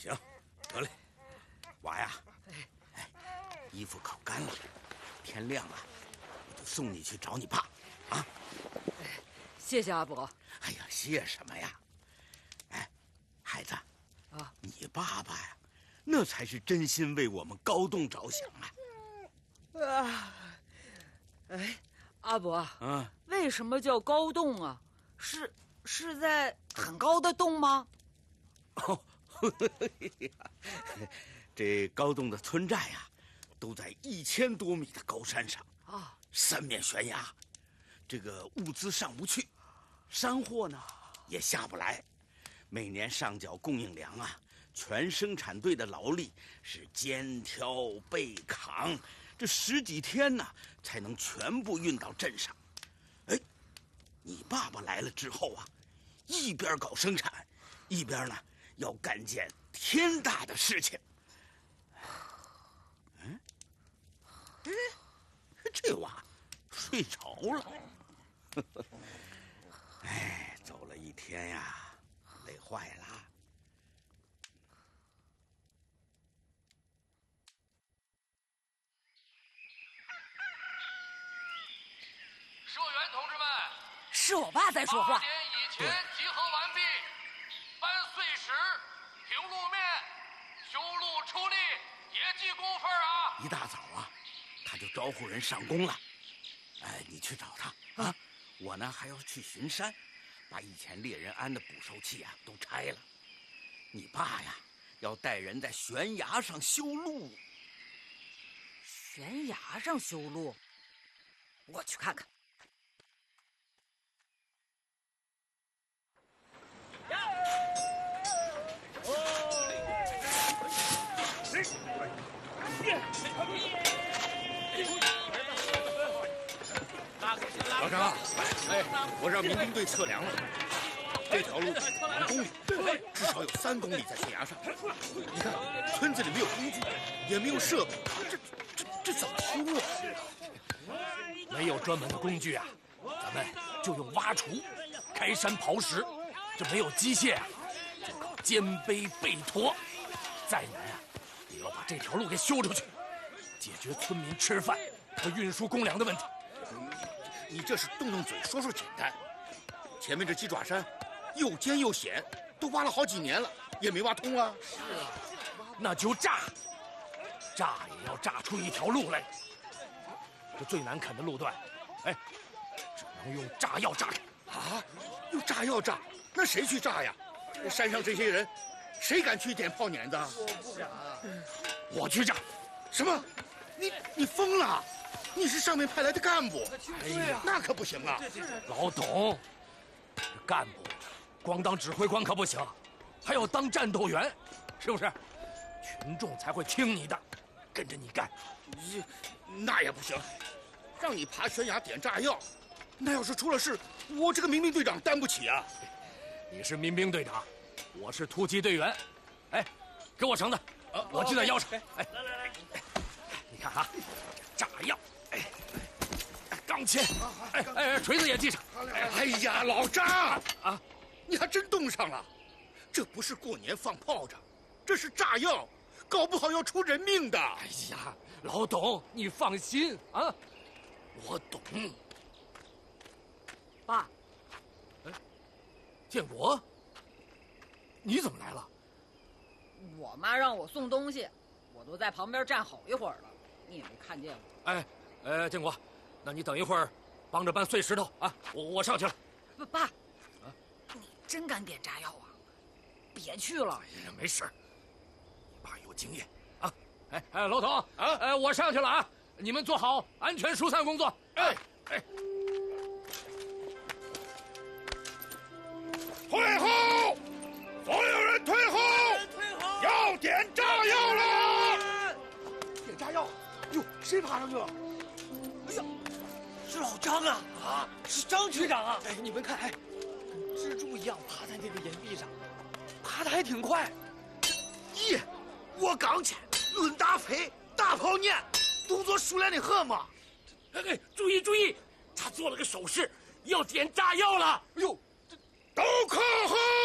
行，得嘞，娃呀，衣服烤干了，天亮了，我就送你去找你爸啊。 谢谢阿伯。 哎呀，谢什么呀？哎，孩子啊， 你爸爸呀，那才是真心为我们高栋着想啊。 哎，阿伯， 为什么叫高栋啊？是在很高的洞吗？ 哦，这高栋的村寨呀，都在1000多米的高山上啊，三面悬崖，这个物资上不去，山货呢也下不来，每年上缴供应粮啊，全生产队的劳力是肩挑背扛，这10几天呢才能全部运到镇上。哎，你爸爸来了之后啊，一边搞生产，一边呢要干件天大的事情。这娃睡着了。哎，走了一天呀，累坏了。 社员同志们， 是我爸在说话。 8点以前集合完毕，搬碎石、平路面、修路出力，也记工分啊！ 一大早啊，他就招呼人上工了。哎，你去找他啊！我呢还要去巡山，把以前猎人安的捕兽器啊都拆了。你爸呀，要带人在悬崖上修路。 悬崖上修路？我去看看。 老张，我让民兵队测量了，这条路2公里，至少有3公里在悬崖上。你看，村子里没有工具，也没有设备，这怎么修啊？ 没有专门的工具啊，咱们就用挖锄、开山刨石。这没有机械啊，就靠肩背背驮。再难啊，也要把这条路给修出去，解决村民吃饭和运输公粮的问题。 你这是动动嘴说说简单，前面这鸡爪山又尖又险，都挖了好几年了，也没挖通啊。 是啊，那就炸也要炸出一条路来。这最难啃的路段，只能用炸药炸开。 啊，用炸药炸？那谁去炸呀？山上这些人，谁敢去点炮碾子？ 我不敢。我去炸。 什么？你疯了？你是上面派来的干部， 哎呀， 那可不行啊！ 老董，干部光当指挥官可不行，还要当战斗员，是不是？群众才会听你的，跟着你干。 那也不行，让你爬悬崖点炸药，那要是出了事，我这个民兵队长担不起啊！ 你是民兵队长，我是突击队员。给我绳子，我系在腰上。来，你看啊，炸药。钢钎，锤子也系上。 哎呀，老张啊，你还真冻上了！这不是过年放炮仗，这是炸药，搞不好要出人命的。 哎呀，老董，你放心啊，我懂。 爸， 建国，你怎么来了？ 我妈让我送东西，我都在旁边站好一会儿了，你也没看见我。 建国。那你等一会儿，帮着搬碎石头啊！我上去了。 爸，你真敢点炸药啊？别去了。 哎呀，没事，你爸有经验啊。老董啊，我上去了啊！你们做好安全疏散工作。 退后！所有人退后！要点炸药了！ 点炸药？哟，谁爬上去了？哎呀！是老张啊！啊，是张局长啊！你们看，蜘蛛一样爬在那个岩壁上，爬得还挺快。 咦，我刚去，论打飞，大炮撵，动作熟练的很嘛。 注意，他做了个手势，要点炸药了。 哎呦，都靠后！